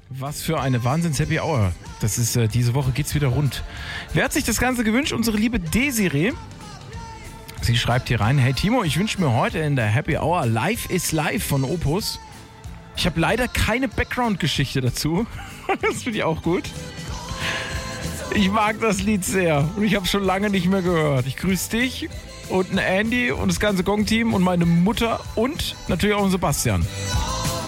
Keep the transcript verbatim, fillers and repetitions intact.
Was für eine Wahnsinns-Happy Hour. Das ist, äh, diese Woche geht's wieder rund. Wer hat sich das Ganze gewünscht? Unsere liebe Desiree. Sie schreibt hier rein, hey Timo, ich wünsche mir heute in der Happy Hour Life is Life von Opus. Ich habe leider keine Background-Geschichte dazu. Das finde ich auch gut. Ich mag das Lied sehr und ich habe es schon lange nicht mehr gehört. Ich grüße dich und einen Andy und das ganze Gong-Team und meine Mutter und natürlich auch einen Sebastian.